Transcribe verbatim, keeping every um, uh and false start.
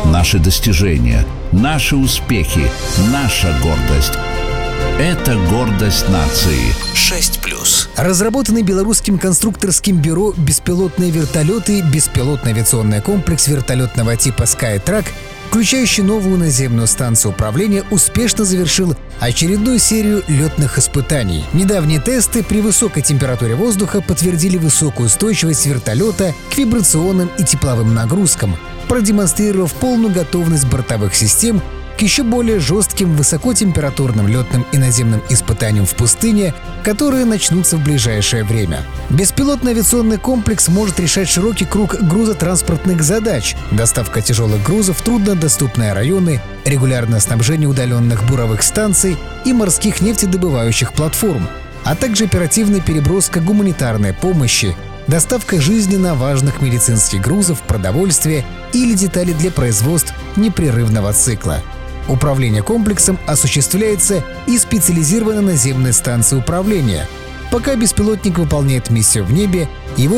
Наши достижения, наши успехи, наша гордость. Это гордость нации. шесть плюс. Разработанный белорусским конструкторским бюро беспилотные вертолеты, беспилотный авиационный комплекс вертолетного типа Skytrack, включающий новую наземную станцию управления, успешно завершил очередную серию летных испытаний. Недавние тесты при высокой температуре воздуха подтвердили высокую устойчивость вертолета к вибрационным и тепловым нагрузкам, продемонстрировав полную готовность бортовых систем к еще более жестким высокотемпературным летным и наземным испытаниям в пустыне, которые начнутся в ближайшее время. Беспилотный авиационный комплекс может решать широкий круг грузотранспортных задач: доставка тяжелых грузов в труднодоступные районы, регулярное снабжение удаленных буровых станций и морских нефтедобывающих платформ, а также оперативная переброска гуманитарной помощи, доставка жизненно важных медицинских грузов, продовольствия или деталей для производств непрерывного цикла. Управление комплексом осуществляется из специализированной наземной станции управления. Пока беспилотник выполняет миссию в небе, его